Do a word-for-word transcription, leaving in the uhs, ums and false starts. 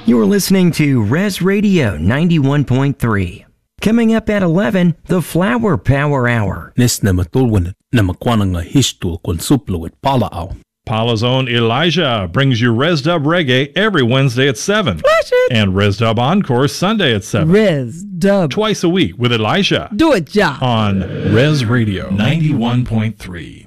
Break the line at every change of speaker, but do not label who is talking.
You're listening to Res Radio ninety-one point three. Coming up at eleven, the Flower Power Hour.
Nes na matulwan na makwana nga histul kon suplo at palaaw.
Paula's own Elijah brings you Res Dub Reggae every Wednesday at seven.
Flash it.
And Res Dub Encore Sunday at seven.
Res Dub.
Twice a week with Elijah.
Do it, ja.
On Res Radio ninety-one point three.